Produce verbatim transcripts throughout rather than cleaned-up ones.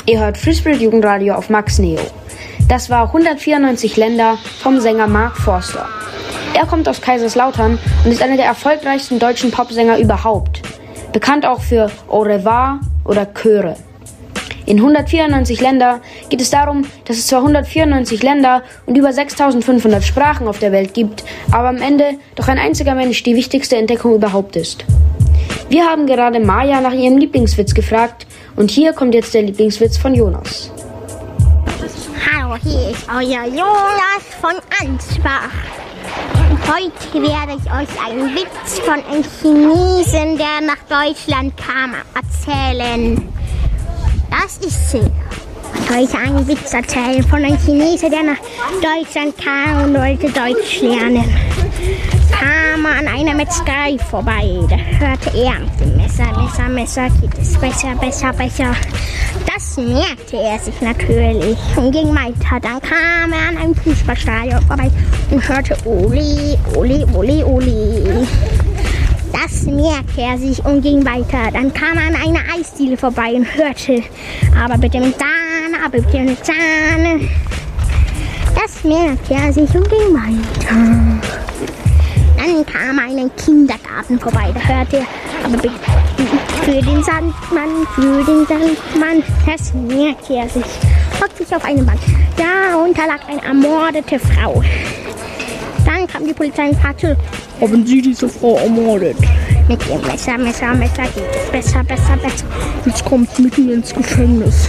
Ihr hört Free Spirit Jugendradio auf Max Neo. Das war hundertvierundneunzig Länder vom Sänger Mark Forster. Er kommt aus Kaiserslautern und ist einer der erfolgreichsten deutschen Popsänger überhaupt. Bekannt auch für Au revoir oder Chöre. In hundertvierundneunzig Länder geht es darum, dass es zwar hundertvierundneunzig Länder und über sechstausendfünfhundert Sprachen auf der Welt gibt, aber am Ende doch ein einziger Mensch die wichtigste Entdeckung überhaupt ist. Wir haben gerade Maja nach ihrem Lieblingswitz gefragt und hier kommt jetzt der Lieblingswitz von Jonas. Hallo, hier ist euer Jonas von Ansbach. Und heute werde ich euch einen Witz von einem Chinesen, der nach Deutschland kam, erzählen. Das ist sie. Ich soll euch einen Witz erzählen von einem Chinesen, der nach Deutschland kam und wollte Deutsch lernen. Kam an einer Metzgerei vorbei, da hörte er mit dem Messer, Messer, Messer, geht es besser, besser, besser. Das merkte er sich natürlich und ging weiter. Dann kam er an einem Fußballstadion vorbei und hörte Oli, Oli, Oli, Oli. Das merkte er sich und ging weiter. Dann kam er an einer Eisdiele vorbei und hörte, aber bitte mit Sahne, aber bitte mit Sahne. Das merkte er sich und ging weiter. Dann kam er in einen Kindergarten vorbei, da hörte er, aber bitte für den Sandmann, für den Sandmann, das merkte er sich. Hockt sich auf eine Bank. Darunter lag eine ermordete Frau. Dann kam die Polizei und fragte, haben Sie diese Frau ermordet? Mit ihrem Messer, Messer, Messer geht es besser, besser, besser. Jetzt kommt mitten ins Gefängnis.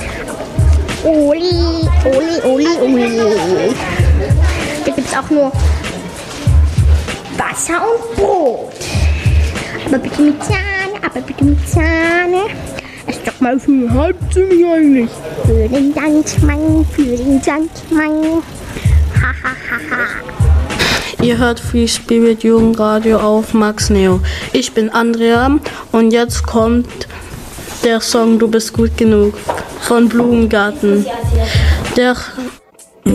Oli, Oli, Oli, Oli. Da gibt es auch nur Wasser und Brot. Aber bitte mit Sahne, aber bitte mit Sahne. Es ist doch mal für halb ziemlich eigentlich. Für den Sandmann, für den Sandmann. Ha, ha, ha, ha. Ihr hört Free Spirit Jugendradio auf Max Neo. Ich bin Andrea und jetzt kommt der Song Du bist gut genug von Blumengarten. Der